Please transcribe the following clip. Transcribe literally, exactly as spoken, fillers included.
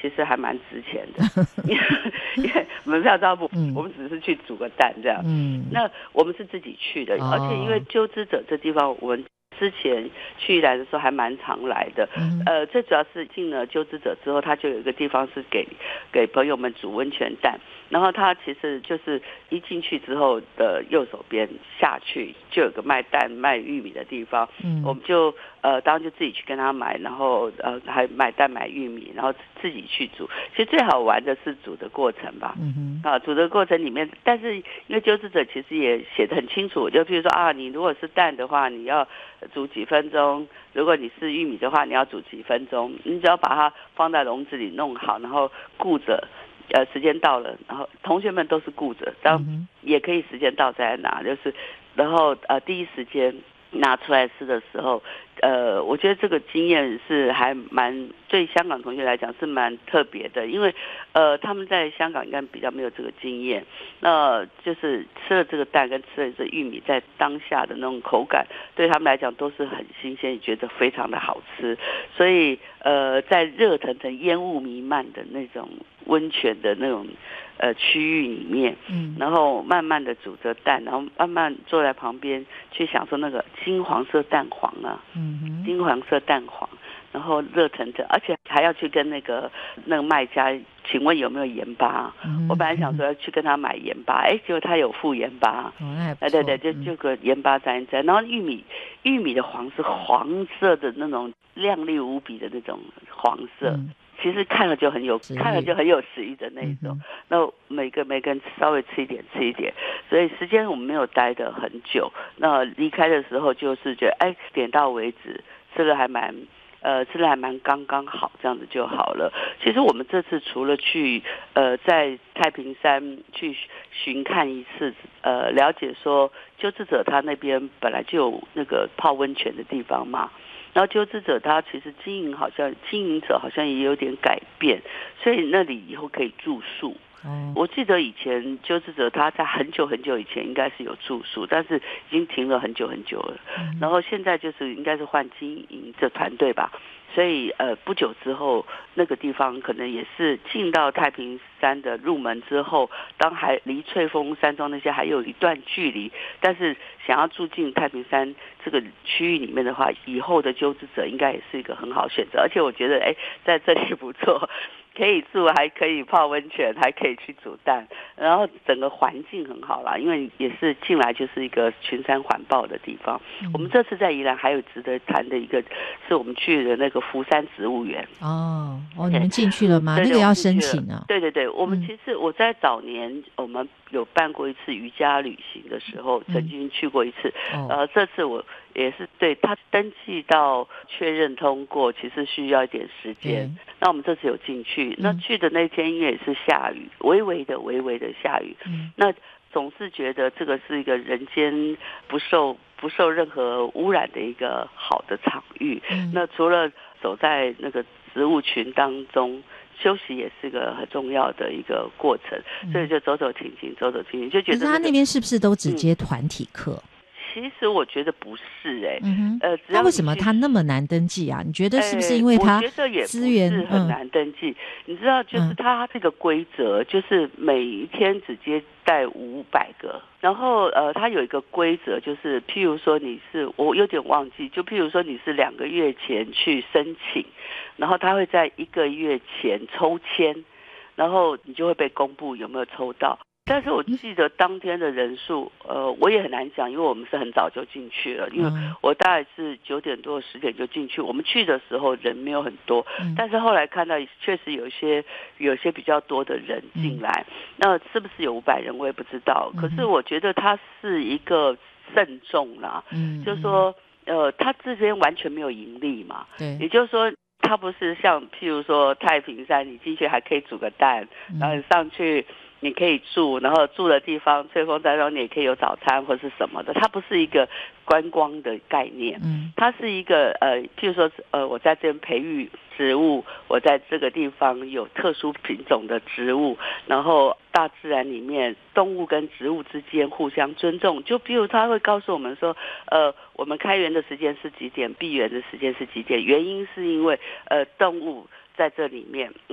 其实还蛮值钱的，因为门票照不，我们只是去煮个蛋这样。嗯，那我们是自己去的，哦、而且因为鸠之者这地方我们之前去宜兰的时候还蛮常来的，嗯、呃，最主要是进了鸠之者之后，它就有一个地方是给给朋友们煮温泉蛋，然后它其实就是一进去之后的右手边下去就有个卖蛋卖玉米的地方，嗯、我们就呃当然就自己去跟他买，然后呃还买蛋买玉米，然后自己去煮。其实最好玩的是煮的过程吧，嗯、啊，煮的过程里面，但是因为鸠之者其实也写得很清楚，就比如说啊，你如果是蛋的话，你要煮几分钟，如果你是玉米的话，你要煮几分钟，你只要把它放在笼子里弄好，然后顾着，呃，时间到了，然后同学们都是顾着，当然也可以时间到再来拿，就是，然后呃第一时间拿出来吃的时候，呃，我觉得这个经验是还蛮对香港同学来讲是蛮特别的，因为呃他们在香港应该比较没有这个经验，那就是吃了这个蛋跟吃了这玉米在当下的那种口感，对他们来讲都是很新鲜，也觉得非常的好吃，所以呃在热腾腾烟雾弥漫的那种温泉的那种呃区域里面，嗯，然后慢慢的煮着蛋，然后慢慢坐在旁边去享受那个金黄色蛋黄啊，嗯，金黄色蛋黄，然后热腾腾，而且还要去跟那个那个卖家，请问有没有盐巴？嗯、我本来想说要去跟他买盐巴，哎，结果他有附盐巴，哎、哦，对对，就就个盐巴沾一沾，然后玉米玉米的黄是黄色的那种亮丽无比的那种黄色。嗯，其实看了就很有，看了就很有食欲的那一种。嗯、那每个每个人稍微吃一点，吃一点，所以时间我们没有待得很久。那离开的时候就是觉得，哎，点到为止，吃了还蛮，呃，吃了还蛮刚刚好，这样子就好了。其实我们这次除了去，呃，在太平山去巡看一次，呃，了解说鸠之者他那边本来就有那个泡温泉的地方嘛。然后鸠之者他其实经营好像经营者好像也有点改变，所以那里以后可以住宿。嗯、我记得以前鸠之者他在很久很久以前应该是有住宿，但是已经停了很久很久了。嗯、然后现在就是应该是换经营的团队吧，所以呃不久之后那个地方可能也是进到太平山的入门之后，当还离翠峰山庄那些还有一段距离，但是想要住进太平山这个区域里面的话，以后的鸠之者应该也是一个很好选择。而且我觉得哎，在这里不错，可以住，还可以泡温泉，还可以去煮蛋，然后整个环境很好啦，因为也是进来就是一个群山环抱的地方。嗯、我们这次在宜兰还有值得谈的一个，是我们去的那个福山植物园。 哦哦，你们进去了吗？那个要申请啊。 对对对，我们其实我在早年我们有办过一次瑜伽旅行的时候，曾经去过一次。嗯、呃，这次我也是对他登记到确认通过，其实需要一点时间。那我们这次有进去，那去的那天因为也是下雨，微微的微微的下雨。嗯、那总是觉得这个是一个人间不受不受任何污染的一个好的场域。嗯、那除了走在那个植物群当中，休息也是个很重要的一个过程，所以就走走停停，走走停停，就觉得、那个。 可是他那边是不是都只接团体课？ 嗯、其实我觉得不是哎、欸， 嗯、呃，那为什么他那么难登记啊？你觉得是不是因为他资源、 欸、很难登记？嗯、你知道，就是他这个规则，就是每一天只接待五百个，然后呃，他有一个规则，就是譬如说你是我有点忘记，就譬如说你是两个月前去申请，然后他会在一个月前抽签，然后你就会被公布有没有抽到。但是我记得当天的人数，呃，我也很难讲，因为我们是很早就进去了，因为我大概是九点多十点就进去。我们去的时候人没有很多，但是后来看到确实有一些有些比较多的人进来，那是不是有五百人我也不知道。可是我觉得它是一个慎重啦，嗯，就是说，呃，它之间完全没有盈利嘛，对，也就是说。它不是像譬如说太平山，你进去还可以煮个蛋，然后你上去你可以住，然后住的地方翠峰山庄你也可以有早餐或是什么的，它不是一个观光的概念，它是一个呃，譬如说呃，我在这边培育植物，我在这个地方有特殊品种的植物，然后大自然里面动物跟植物之间互相尊重。就比如他会告诉我们说，呃，我们开园的时间是几点，闭园的时间是几点，原因是因为呃动物在这里面。